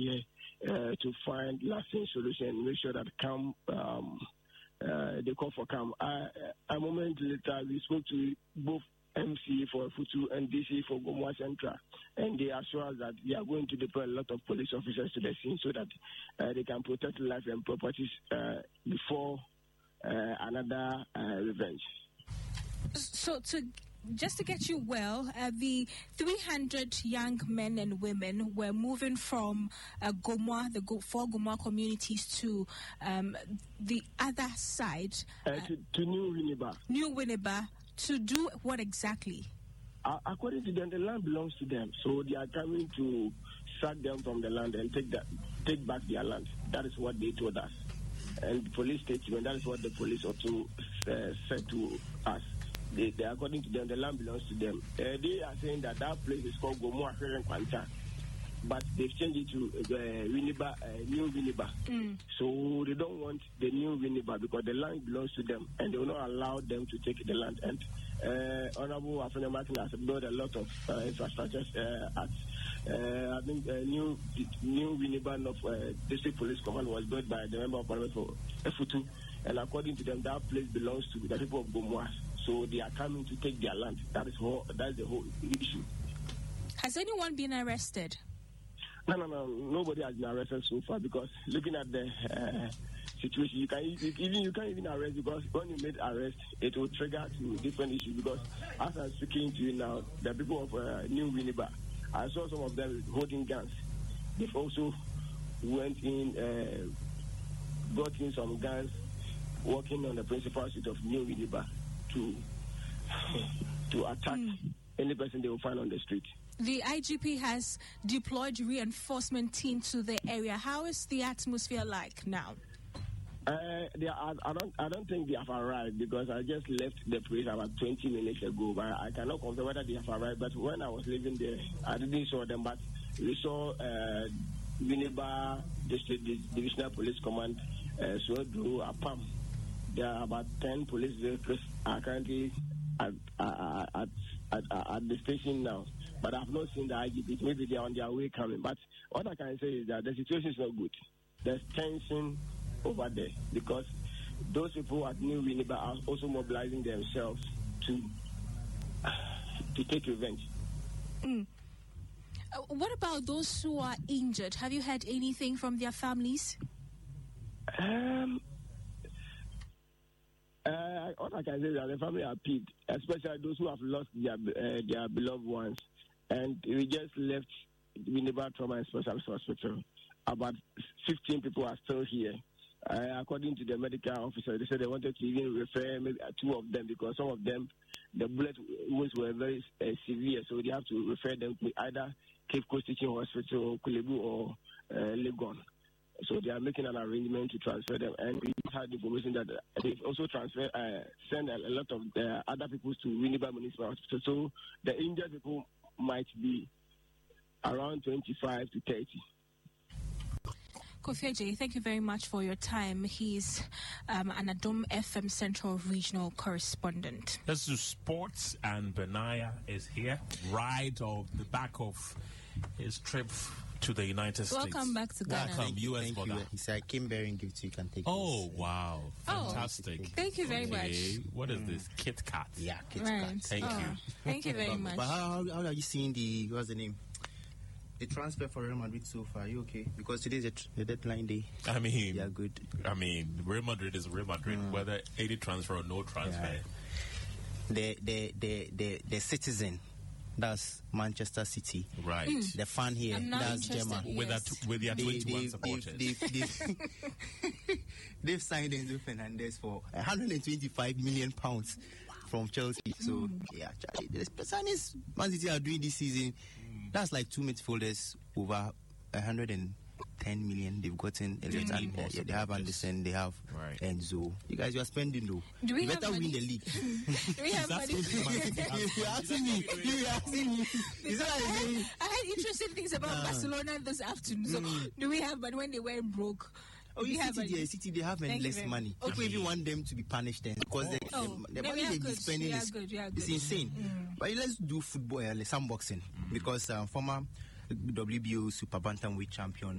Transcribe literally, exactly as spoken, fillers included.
here uh, to find lasting solution and make sure that come um, uh, they call for come. Uh, a moment later, we spoke to both M C for Futu and D C for Gomoa Central, and they assure us that they are going to deploy a lot of police officers to the scene so that uh, they can protect life and properties uh, before uh, another uh, revenge. So to just to get you well, uh, the three hundred young men and women were moving from uh, Gomoa, the Go- four Gomoa communities, to um, the other side. Uh, to, to New Winneba. New Winneba, to do what exactly? Uh, according to them, the land belongs to them. So they are coming to sack them from the land and take that, take back their land. That is what they told us. And the police statement, that is what the police also uh, said to us. They, they, according to them, the land belongs to them. Uh, they are saying that that place is called Gomoa Kwanta, but they've changed it to uh, Winneba, uh, New Winneba. Mm. So they don't want the New Winneba because the land belongs to them, and they will not allow them to take the land. And uh, Honorable Afena Martin has built a lot of uh, infrastructures uh, at uh, I think uh, New New Winneba of uh, District Police Command was built by the member of Parliament for Efutu, and according to them, that place belongs to the people of Gomoa. So they are coming to take their land. That is whole, that is the whole issue. Has anyone been arrested? No, no, no. Nobody has been arrested so far because looking at the uh, situation, you can you, even you can't even arrest because when you make arrest, it will trigger to different issues. Because as I'm speaking to you now, the people of uh, New Winneba, I saw some of them holding guns. They've also went in, uh, brought in some guns, working on the principal street of New Winneba to to attack mm. any person they will find on the street. The I G P has deployed reinforcement team to the area. How is the atmosphere like now? Uh, they are, I don't I don't think they have arrived because I just left the place about twenty minutes ago. But I cannot confirm whether they have arrived. But when I was leaving there, I didn't saw them. But we saw uh, Winneba District Divisional Police Command, uh, Swedru, Apam. There are about ten police vehicles are currently at, uh, at, at, at the station now. But I've not seen the I G P. Maybe they are on their way coming. But what I can say is that the situation is not good. There's tension over there because those people at New Winneba are also mobilizing themselves to to take revenge. Mm. Uh, what about those who are injured? Have you heard anything from their families? Um. Uh, all I can say is that the family are peeved, especially those who have lost their uh, their beloved ones. And we just left Winneba Trauma and Specialist Hospital. About fifteen people are still here. Uh, according to the medical officer, they said they wanted to even refer maybe two of them because some of them, the bullet wounds were very uh, severe, so they have to refer them to either Cape Coast Teaching Hospital, Kulebu, or uh, Legon. So they are making an arrangement to transfer them, and we had the information that they've also transfer, uh, send a, a lot of uh, other people to Winneba Municipal Hospital. So the injured people might be around twenty-five to thirty. Kofi J, thank you very much for your time. He's um, an Adom F M Central Regional Correspondent. Let's do sports, and Benaya is here, right off the back of his trip to the United States. Welcome back to Ghana. Welcome, U S Thank you. He said, Kim bearing gift you can take. Oh, this. wow. Fantastic. Oh, thank you very okay. much. What is mm. this? Kit Kat. Yeah, Kit right. Kat. Thank oh, you. Thank you very but, much. But how, how are you seeing the, what's the name? The transfer for Real Madrid so far? Are you okay? Because today is the, the deadline day. I mean, yeah, good. I mean, Real Madrid is Real Madrid, mm. whether any transfer or no transfer. Yeah. The, the, the, the, the citizen. That's Manchester City. Right. Mm. The fan here, that's Gemma. Yes. With, that, with their they, twenty-one they, supporters. They've, they've, they've signed Enzo Fernandez for one hundred twenty-five million pounds wow. from Chelsea. So, mm. yeah, the signings Man City are doing this season, mm. that's like two midfielders over one hundred ten million they've gotten. Mm. And, uh, yeah, they have Anderson, they have right. Enzo. You guys, you are spending though. Do we you better have win money? the league. Do we have money? You're asking me. You're asking me. Is that what I'm saying? I heard interesting things about uh, Barcelona this afternoon. So, mm. do we have money when they were broke? Oh, you City, they, City, they have less money. Okay, okay, if you want them to be punished then, because oh. the, oh. the, the money they be spending is good, is insane. Mm. But let's do football, uh, some boxing, mm. because uh, former W B O Super Bantamweight champion